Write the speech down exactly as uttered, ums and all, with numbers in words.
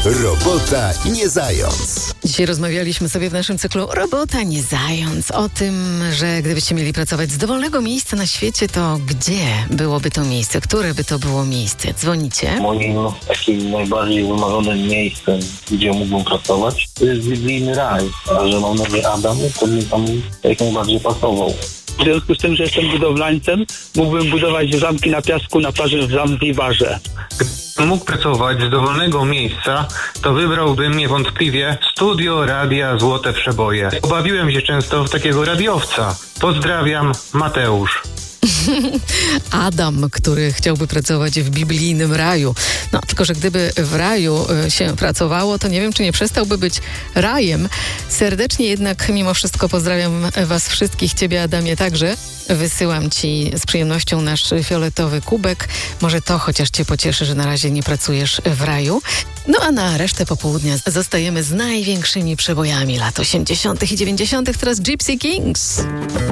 Robota nie zając. Dzisiaj rozmawialiśmy sobie w naszym cyklu Robota nie zając o tym, że gdybyście mieli pracować z dowolnego miejsca na świecie, to gdzie byłoby to miejsce? Które by to było miejsce? Dzwonicie? Moim takim najbardziej wymarzonym miejscem, gdzie mógłbym pracować, to jest biblijny raj. A że mam na imię Adam, to mi tam jak najbardziej pasował. W związku z tym, że jestem budowlańcem, mógłbym budować zamki na piasku na plaży w Zanzibarze. Gdybym mógł pracować z dowolnego miejsca, to wybrałbym niewątpliwie Studio Radia Złote Przeboje. Obawiłem się często w takiego radiowca. Pozdrawiam, Mateusz. Adam, który chciałby pracować w biblijnym raju. No, tylko że gdyby w raju się pracowało, to nie wiem, czy nie przestałby być rajem. Serdecznie jednak mimo wszystko pozdrawiam was wszystkich, ciebie Adamie także. Wysyłam ci z przyjemnością nasz fioletowy kubek. Może to chociaż cię pocieszy, że na razie nie pracujesz w raju. No a na resztę popołudnia zostajemy z największymi przebojami lat osiemdziesiątych i dziewięćdziesiątych. Teraz Gypsy Kings.